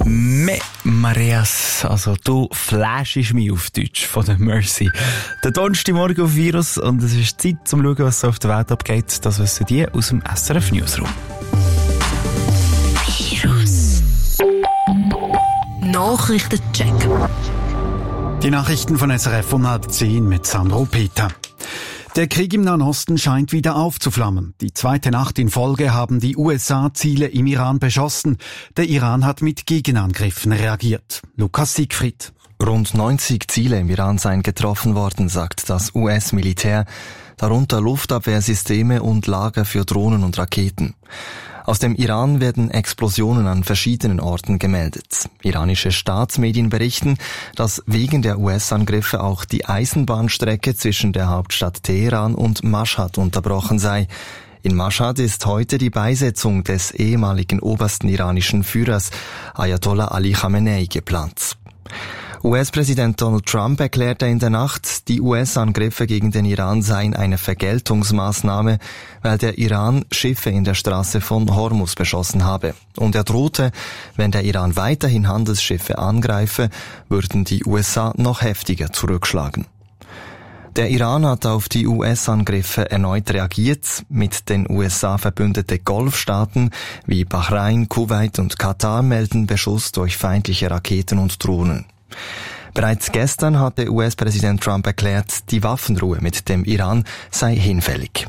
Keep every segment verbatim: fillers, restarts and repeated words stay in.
Me Marias, also du flashst mich auf Deutsch von der Mercy. Der Donnerstagmorgen auf Virus und es ist Zeit zum Schauen, was so auf der Welt abgeht. Das wissen die aus dem S R F Newsroom. Virus. Nachrichtencheck. Die Nachrichten von S R F um halb zehn mit Sandro Peter. Der Krieg im Nahen Osten scheint wieder aufzuflammen. Die zweite Nacht in Folge haben die U S A Ziele im Iran beschossen. Der Iran hat mit Gegenangriffen reagiert. Lukas Siegfried. Rund neunzig Ziele im Iran seien getroffen worden, sagt das U S-Militär, darunter Luftabwehrsysteme und Lager für Drohnen und Raketen. Aus dem Iran werden Explosionen an verschiedenen Orten gemeldet. Iranische Staatsmedien berichten, dass wegen der U S-Angriffe auch die Eisenbahnstrecke zwischen der Hauptstadt Teheran und Maschhad unterbrochen sei. In Maschhad ist heute die Beisetzung des ehemaligen obersten iranischen Führers Ayatollah Ali Khamenei geplant. U S-Präsident Donald Trump erklärte in der Nacht, die U S-Angriffe gegen den Iran seien eine Vergeltungsmaßnahme, weil der Iran Schiffe in der Straße von Hormuz beschossen habe. Und er drohte, wenn der Iran weiterhin Handelsschiffe angreife, würden die U S A noch heftiger zurückschlagen. Der Iran hat auf die U S-Angriffe erneut reagiert. Mit den U S A verbündete Golfstaaten wie Bahrain, Kuwait und Katar melden Beschuss durch feindliche Raketen und Drohnen. Bereits gestern hatte U S-Präsident Trump erklärt, die Waffenruhe mit dem Iran sei hinfällig.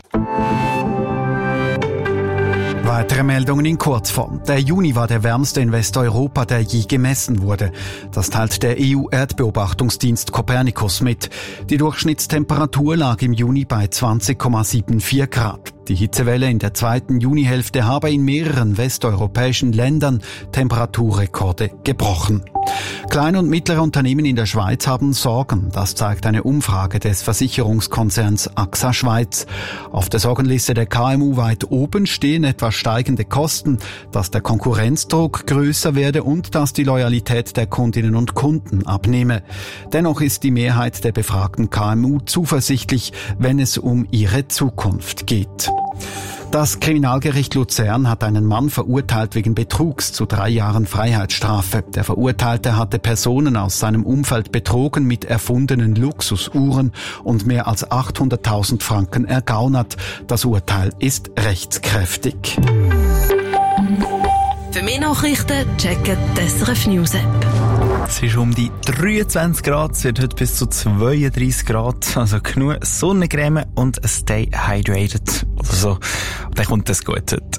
Weitere Meldungen in Kurzform. Der Juni war der wärmste in Westeuropa, der je gemessen wurde. Das teilt der E U-Erdbeobachtungsdienst Copernicus mit. Die Durchschnittstemperatur lag im Juni bei zwanzig Komma vierundsiebzig Grad. Die Hitzewelle in der zweiten Junihälfte habe in mehreren westeuropäischen Ländern Temperaturrekorde gebrochen. Kleine und mittlere Unternehmen in der Schweiz haben Sorgen. Das zeigt eine Umfrage des Versicherungskonzerns A X A Schweiz. Auf der Sorgenliste der K M U weit oben stehen etwa steigende Kosten, dass der Konkurrenzdruck größer werde und dass die Loyalität der Kundinnen und Kunden abnehme. Dennoch ist die Mehrheit der befragten K M U zuversichtlich, wenn es um ihre Zukunft geht. Das Kriminalgericht Luzern hat einen Mann verurteilt wegen Betrugs zu drei Jahren Freiheitsstrafe. Der Verurteilte hatte Personen aus seinem Umfeld betrogen mit erfundenen Luxusuhren und mehr als achthunderttausend Franken ergaunert. Das Urteil ist rechtskräftig. Für mehr Nachrichten checken die S R F News App. Es ist um die dreiundzwanzig Grad, es wird heute bis zu zweiunddreissig Grad, also genug Sonnencreme und stay hydrated oder so. Und dann kommt das gut heute.